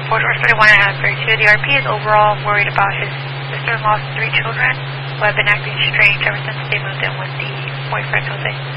Fort Worth 31 and Hannah 32. The RP is overall worried about his sister-in-law's 3 children who have been acting strange ever since they moved in with the boyfriend, Jose.